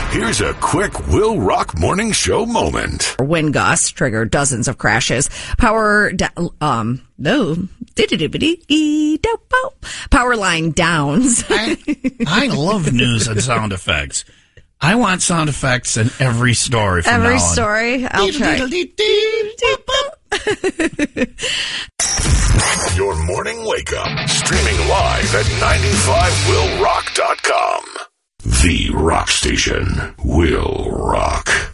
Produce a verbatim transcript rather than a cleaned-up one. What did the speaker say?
Here's a quick Will Rock Morning Show moment. Wind gusts trigger dozens of crashes. Power, da- um, no, power line downs. I, I love news and sound effects. I want sound effects in every story from Every now on. story, I'll try. Your morning wake up. Streaming live at ninety-five will rock dot com. The Rock Station will rock.